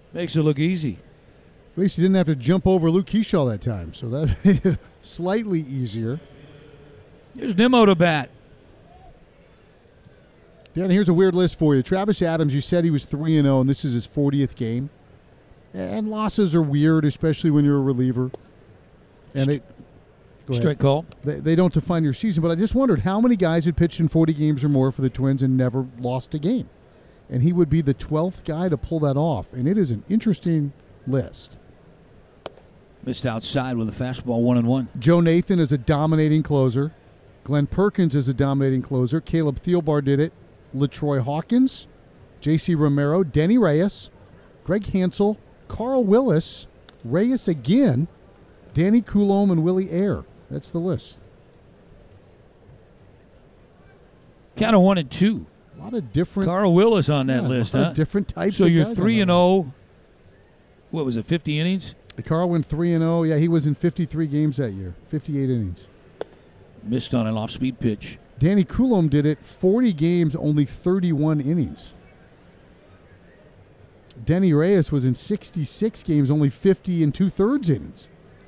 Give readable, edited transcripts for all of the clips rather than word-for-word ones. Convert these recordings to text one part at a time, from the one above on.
Makes it look easy. At least he didn't have to jump over Luke Keyshaw that time, so that made it slightly easier. Here's Nimmo to bat. Dan, here's a weird list for you. Travis Adams, you said he was 3-0, and this is his 40th game. And losses are weird, especially when you're a reliever. And Straight call. They don't define your season, but I just wondered how many guys had pitched in 40 games or more for the Twins and never lost a game. And he would be the 12th guy to pull that off. And it is an interesting list. Missed outside with a fastball 1-1. Joe Nathan is a dominating closer. Glenn Perkins is a dominating closer. Caleb Thielbar did it. LaTroy Hawkins, J.C. Romero, Denny Reyes, Greg Hansel, Carl Willis, Reyes again, Danny Coulombe, and Willie Ayer. That's the list. Count of 1 and 2. A lot of different. Carl Willis on that list, a lot huh? of different types so of you're guys 3-0. What was it, 50 innings? Carl went 3-0. Yeah, he was in 53 games that year, 58 innings. Missed on an off-speed pitch. Danny Coulombe did it, 40 games, only 31 innings. Denny Reyes was in 66 games, only 50 and 2/3 innings.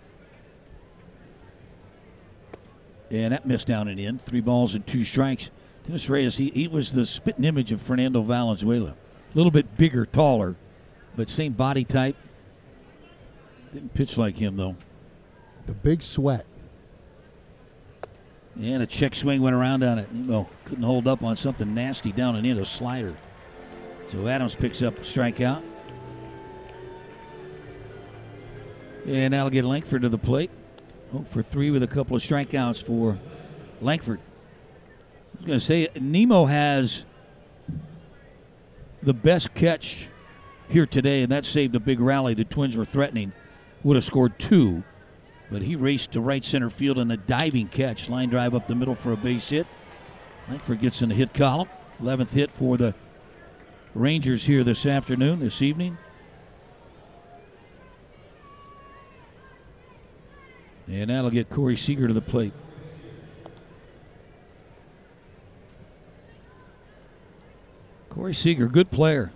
And that missed down and in. 3 balls and 2 strikes. Dennis Reyes, he was the spitting image of Fernando Valenzuela. A little bit bigger, taller, but same body type. Didn't pitch like him, though. The big sweat. And a check swing went around on it. Nemo couldn't hold up on something nasty down and in, a slider. So Adams picks up a strikeout. And that'll get Langford to the plate. 0 for 3 with a couple of strikeouts for Langford. I was going to say, Nemo has the best catch here today, and that saved a big rally. The Twins were threatening. Would have scored 2. But he raced to right center field on a diving catch. Line drive up the middle for a base hit. Langford gets in the hit column. 11th hit for the Rangers here this evening. And that'll get Corey Seager to the plate. Corey Seager, good player.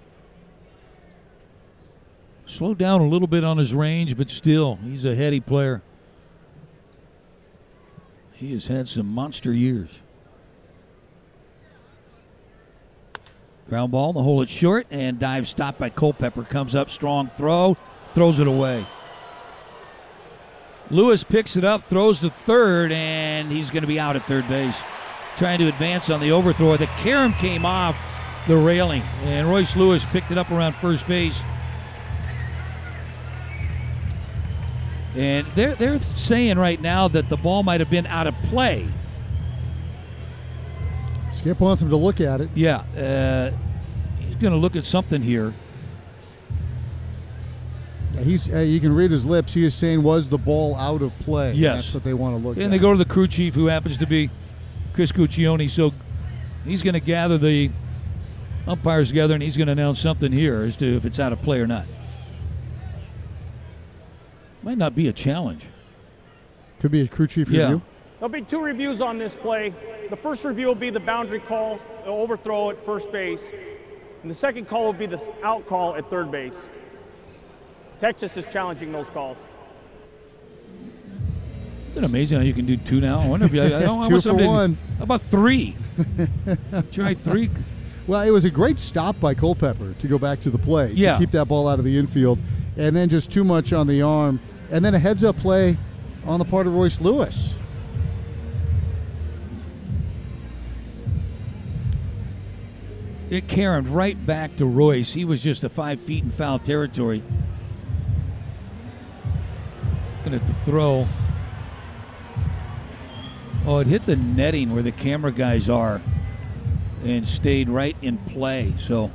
Slowed down a little bit on his range, but still, he's a heady player. He has had some monster years. Ground ball, the hole is short, and dive stopped by Culpepper. Comes up, strong throw, throws it away. Lewis picks it up, throws to third, and he's going to be out at third base. Trying to advance on the overthrow. The carom came off the railing, and Royce Lewis picked it up around first base. And they're saying right now that the ball might have been out of play. Skip wants him to look at it. Yeah, he's going to look at something here. You can read his lips. He is saying, was the ball out of play? Yes. That's what they want to look at. And they go to the crew chief, who happens to be Chris Cuccione. So he's going to gather the umpires together, and he's going to announce something here as to if it's out of play or not. Might not be a challenge. Could be a crew chief review. There'll be 2 reviews on this play. The first review will be the boundary call, the overthrow at first base. And the second call will be the out call at third base. Texas is challenging those calls. Isn't it amazing how you can do 2 now? I wonder if I don't 2 for 1. How about 3? Try 3. Well, it was a great stop by Culpepper to go back to the play. Yeah. To keep that ball out of the infield. And then just too much on the arm. And then a heads-up play on the part of Royce Lewis. It caromed right back to Royce. He was just 5 feet in foul territory. Looking at the throw. Oh, it hit the netting where the camera guys are and stayed right in play. So.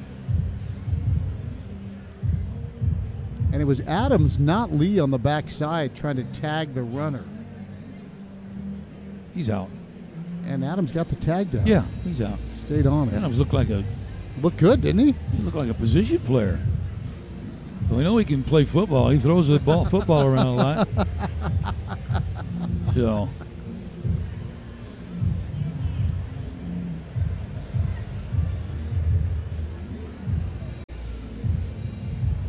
And it was Adams, not Lee, on the backside trying to tag the runner. He's out. And Adams got the tag down. Yeah, he's out. Stayed on it. Adams looked good, didn't he? He looked like a position player. We know he can play football. He throws the football around a lot. So.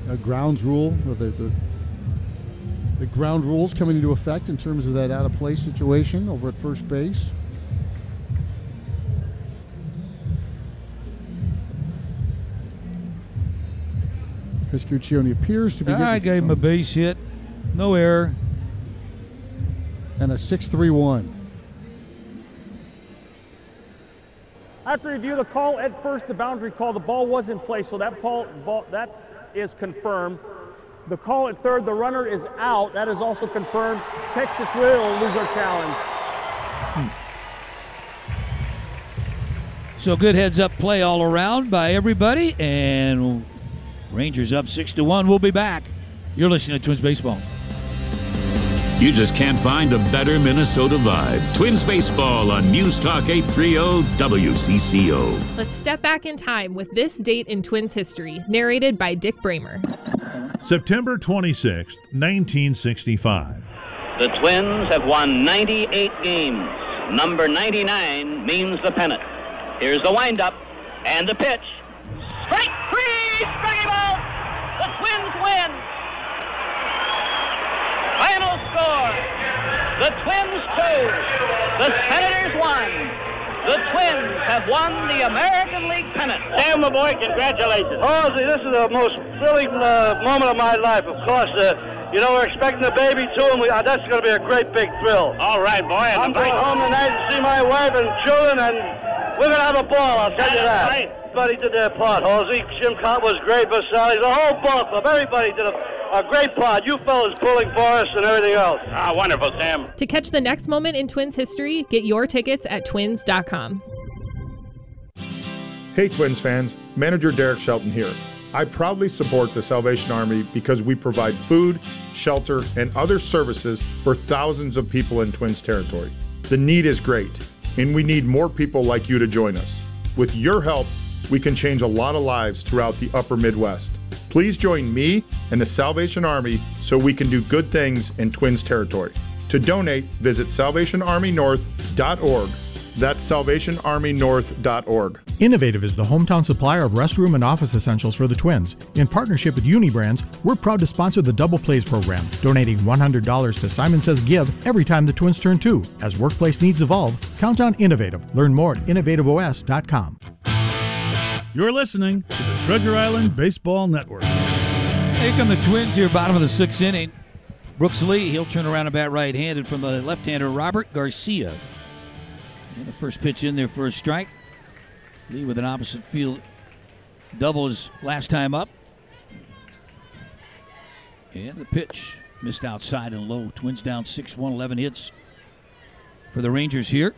a grounds rule, or the ground rules coming into effect in terms of that out-of-play situation over at first base. Chris Guccione appears to be getting I gave him a base hit. No error. and a 6-3-1. After review the call at first, the boundary call, the ball was in play, so that that is confirmed. The call at third, the runner is out. That is also confirmed. Texas will lose their challenge. So good heads-up play all around by everybody, and Rangers up 6-1. We'll be back. You're listening to Twins Baseball. You just can't find a better Minnesota vibe. Twins Baseball on News Talk 830 WCCO. Let's step back in time with this date in Twins history, narrated by Dick Bramer. September 26, 1965. The Twins have won 98 games. Number 99 means the pennant. Here's the windup and the pitch. Strike three! Strike him out! The Twins win! Final score. The Twins 2. The Senators 1. The Twins have won the American League pennant. Damn, my boy, congratulations. Oh, this is the most thrilling moment of my life. Of course, we're expecting a baby too, and that's going to be a great big thrill. All right, boy. I'm going home tonight and see my wife and children, and we're going to have a ball, I'll tell you that. Right. Everybody did their part. Halsey, Jim Cott was great, Vasali, the whole ball club, everybody did a great part. You fellas pulling for us and everything else. Ah, wonderful, Sam. To catch the next moment in Twins history, get your tickets at twins.com. Hey Twins fans, Manager Derek Shelton here. I proudly support the Salvation Army because we provide food, shelter, and other services for thousands of people in Twins territory. The need is great, and we need more people like you to join us. With your help, we can change a lot of lives throughout the upper Midwest. Please join me and the Salvation Army so we can do good things in Twins territory. To donate, visit salvationarmynorth.org. That's salvationarmynorth.org. Innovative is the hometown supplier of restroom and office essentials for the Twins. In partnership with Unibrands, we're proud to sponsor the Double Plays program, donating $100 to Simon Says Give every time the Twins turn 2. As workplace needs evolve, count on Innovative. Learn more at innovativeos.com. You're listening to the Treasure Island Baseball Network. Here come the Twins here, bottom of the sixth inning. Brooks Lee, he'll turn around and bat right-handed from the left-hander Robert Garcia. And the first pitch in there for a strike. Lee with an opposite field double his last time up. And the pitch missed outside and low. Twins down 6-1, 11 hits for the Rangers here.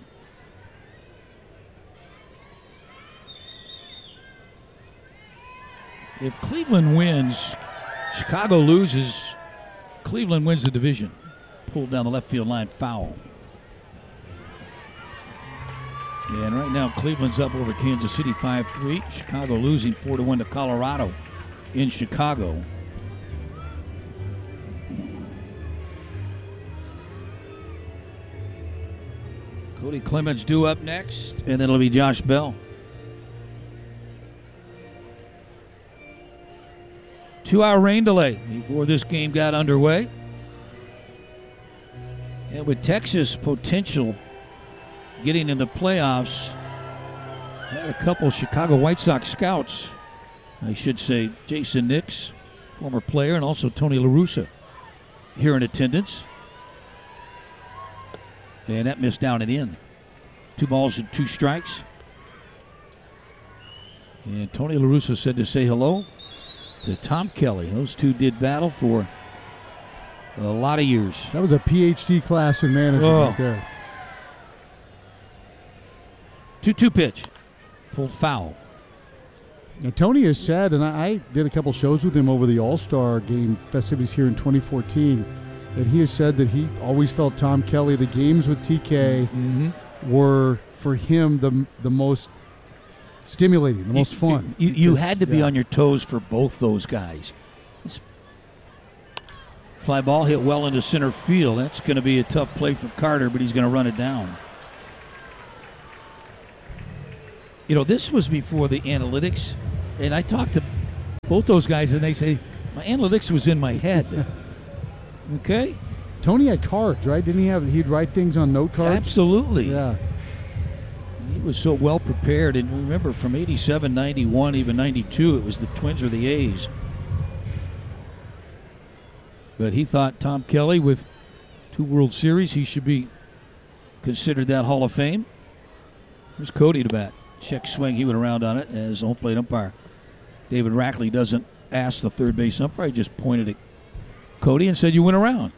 If Cleveland wins, Chicago loses, Cleveland wins the division. Pulled down the left field line, foul. And right now, Cleveland's up over Kansas City 5-3. Chicago losing 4-1 to Colorado in Chicago. Cody Clemens due up next, and then it'll be Josh Bell. 2-hour rain delay before this game got underway. And with Texas potential getting in the playoffs, had a couple Chicago White Sox scouts, I should say Jason Nix, former player, and also Tony La Russa here in attendance. And that missed down and in. 2 balls and 2 strikes. And Tony La Russa said to say hello to Tom Kelly. Those two did battle for a lot of years. That was a PhD class in management right there. 2-2 pitch. Pulled foul. Now, Tony has said, and I did a couple shows with him over the All-Star game festivities here in 2014, and he has said that he always felt Tom Kelly, the games with TK were, for him, the most stimulating, the most fun. You had to be on your toes for both those guys. This fly ball hit well into center field. That's going to be a tough play for Carter, but he's going to run it down. You know, this was before the analytics, and I talked to both those guys, and they say, My analytics was in my head. Okay? Tony had cards, right? Didn't he he'd write things on note cards? Absolutely. Yeah. He was so well prepared. And remember, from 87, 91, even 92, it was the Twins or the A's. But he thought Tom Kelly, with 2 World Series, he should be considered that Hall of Fame. Here's Cody to bat. Check swing. He went around on it as home plate umpire David Rackley doesn't ask the third base umpire. He just pointed at Cody and said, "You went around."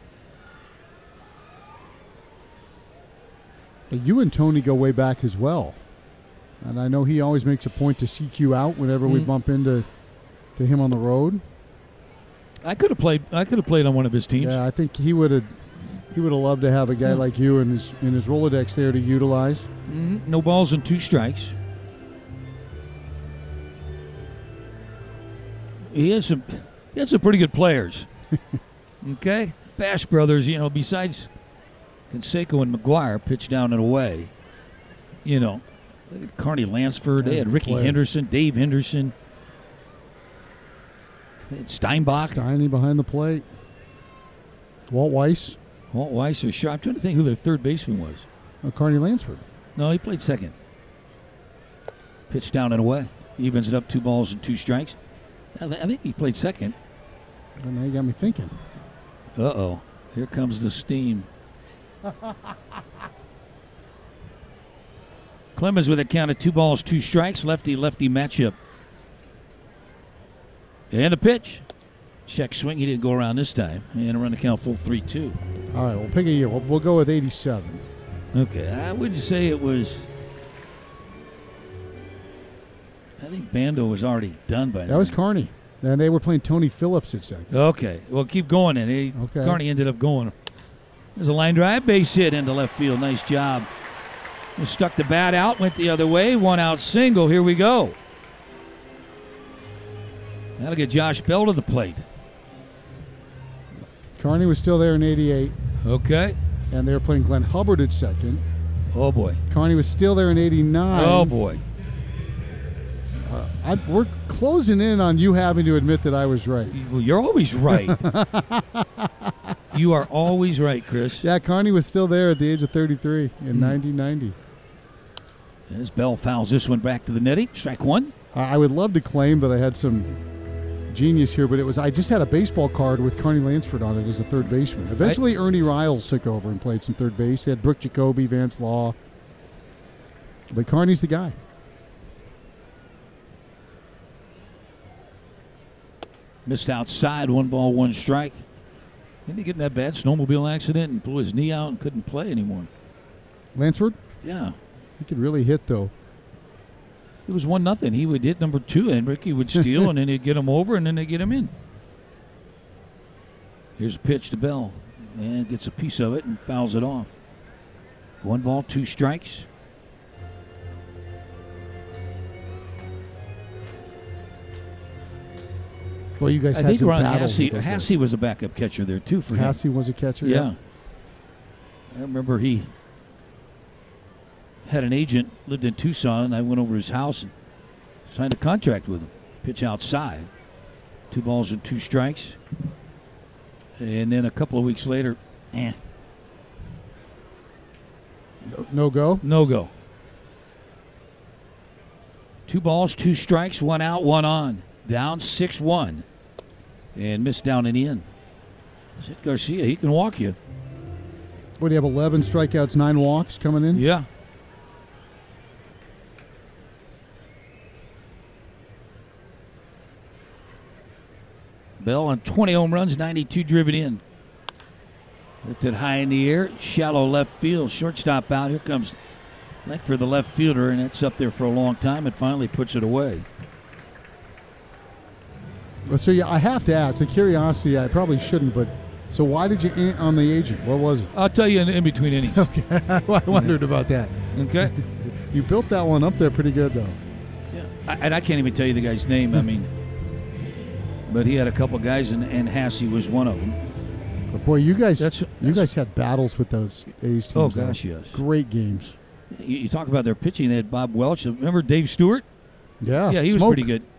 You and Tony go way back as well. And I know he always makes a point to seek you out whenever we bump into him on the road. I could have played on one of his teams. Yeah, I think he would have loved to have a guy like you in his Rolodex there to utilize. No balls and 2 strikes. He had some pretty good players. Okay? Bash brothers, besides Canseco and McGuire, pitched down and away. They had Carney Lansford, they had Ricky Henderson, Dave Henderson. They had Steinbach. Steiny behind the plate. Walt Weiss was sure. I'm trying to think who their third baseman was. Carney Lansford. No, he played second. Pitched down and away. Evens it up, 2 balls and 2 strikes. I think he played second. Well, now you got me thinking. Uh-oh. Here comes the steam. Clemens with a count of 2 balls, 2 strikes. Lefty-lefty matchup. And a pitch. Check swing. He didn't go around this time. And a run to count, full 3-2. All right, we'll pick a year. We'll go with 87. Okay. I would say it was... I think Bando was already done by then. That was Carney. And they were playing Tony Phillips at second. Okay. Well, keep going then. Okay. Carney ended up going. There's a line drive, base hit into left field. Nice job. He stuck the bat out, went the other way. 1 out single. Here we go. That'll get Josh Bell to the plate. Carney was still there in 88. Okay. And they were playing Glenn Hubbard at second. Oh, boy. Carney was still there in 89. Oh, boy. We're closing in on you having to admit that I was right. Well, you're always right. You are always right, Chris. Yeah, Carney was still there at the age of 33 in 1990. As Bell fouls this one back to the netting. Strike 1. I would love to claim that I had some genius here, but I just had a baseball card with Carney Lansford on it as a third baseman. Eventually, Ernie Riles took over and played some third base. They had Brooke Jacoby, Vance Law. But Carney's the guy. Missed outside, 1 ball, 1 strike. Didn't he get in that bad snowmobile accident and blew his knee out and couldn't play anymore? Lansford? Yeah. He could really hit, though. It was 1-0. He would hit number 2, and Ricky would steal, and then he'd get him over, and then they'd get him in. Here's a pitch to Bell, and gets a piece of it and fouls it off. 1 ball, 2 strikes. Well, you guys had some battles. Hasse was a backup catcher there, too, for him. Hasse was a catcher? Yeah. I remember he had an agent, lived in Tucson, and I went over to his house and signed a contract with him. Pitch outside. 2 balls and 2 strikes. And then a couple of weeks later, No go? No go. 2 balls, 2 strikes, 1 out, 1 on. Down 6-1. And missed down and in. Sid Garcia, he can walk you. What do you have, 11 strikeouts, 9 walks coming in? Yeah. Bell on 20 home runs, 92 driven in. Lifted high in the air, shallow left field, shortstop out. Here comes Langford, the left fielder, and it's up there for a long time and finally puts it away. Well, so I have to ask, the curiosity, I probably shouldn't, but so why did you ant on the agent? What was it? I'll tell you in between innings. Okay, I wondered about that. Okay. You built that one up there pretty good, though. Yeah, and I can't even tell you the guy's name. I mean, but he had a couple guys, and Hasse was one of them. But boy, you guys had battles with those A's teams. Oh gosh, yes. Great games. You talk about their pitching. They had Bob Welch. Remember Dave Stewart? Yeah. Yeah, he was pretty good.